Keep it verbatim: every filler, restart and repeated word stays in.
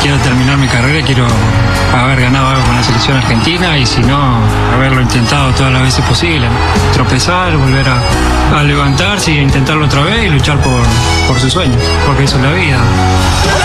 quiero terminar mi carrera, quiero haber ganado algo con la selección argentina y si no, haberlo intentado todas las veces posibles. Tropezar, volver a, a levantarse e intentarlo otra vez y luchar por, por sus sueños, porque eso es la vida.